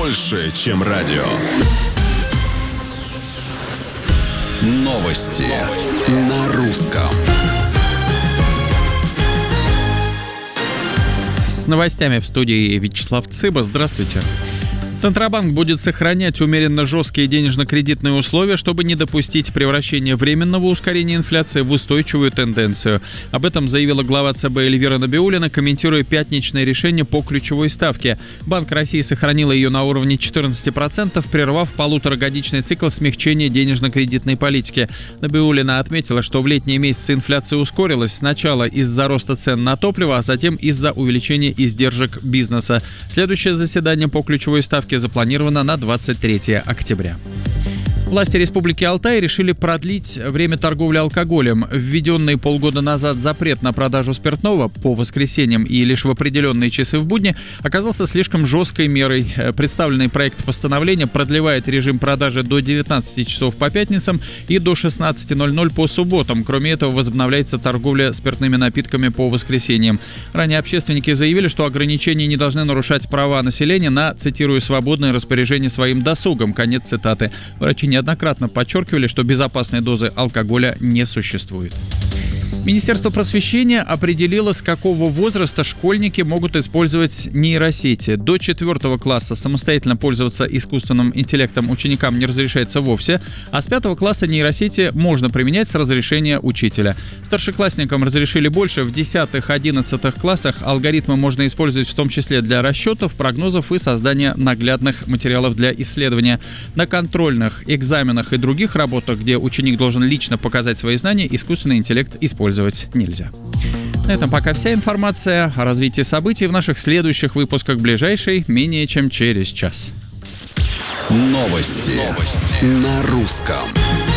больше, чем радио. Новости на русском. С новостями в студии Вячеслав Цыба. Здравствуйте. Центробанк будет сохранять умеренно жесткие денежно-кредитные условия, чтобы не допустить превращения временного ускорения инфляции в устойчивую тенденцию. Об этом заявила глава ЦБ Эльвира Набиуллина, комментируя пятничное решение по ключевой ставке. Банк России сохранил ее на уровне 14%, прервав полуторагодичный цикл смягчения денежно-кредитной политики. Набиуллина отметила, что в летние месяцы инфляция ускорилась сначала из-за роста цен на топливо, а затем из-за увеличения издержек бизнеса. Следующее заседание по ключевой ставке запланировано на 23 октября. Власти Республики Алтай решили продлить время торговли алкоголем. Введенный полгода назад запрет на продажу спиртного по воскресеньям и лишь в определенные часы в будни оказался слишком жесткой мерой. Представленный проект постановления продлевает режим продажи до 19 часов по пятницам и до 16:00 по субботам. Кроме этого, возобновляется торговля спиртными напитками по воскресеньям. Ранее общественники заявили, что ограничения не должны нарушать права населения на, цитирую, «свободное распоряжение своим досугом». Конец цитаты. Врачи неоднократно подчеркивали, что безопасной дозы алкоголя не существует. Министерство просвещения определило, с какого возраста школьники могут использовать нейросети. До 4 класса самостоятельно пользоваться искусственным интеллектом ученикам не разрешается вовсе, а с 5 класса нейросети можно применять с разрешения учителя. Старшеклассникам разрешили больше. В 10-11 классах алгоритмы можно использовать в том числе для расчетов, прогнозов и создания наглядных материалов для исследования. На контрольных, экзаменах и других работах, где ученик должен лично показать свои знания, искусственный интеллект использовать нельзя. На этом пока вся информация. О развитии событий в наших следующих выпусках, ближайшей менее чем через час. Новости на русском.